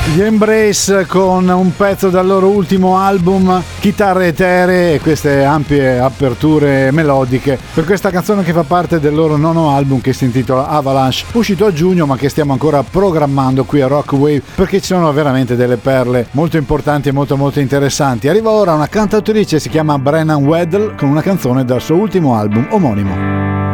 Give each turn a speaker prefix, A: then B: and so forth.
A: Gli Embrace con un pezzo dal loro ultimo album, chitarre eteree e queste ampie aperture melodiche per questa canzone che fa parte del loro nono album che si intitola Avalanche, uscito a giugno ma che stiamo ancora programmando qui a Rock Wave perché ci sono veramente delle perle molto importanti e molto molto interessanti. Arriva ora una cantautrice, si chiama Brennan Weddle, con una canzone dal suo ultimo album omonimo.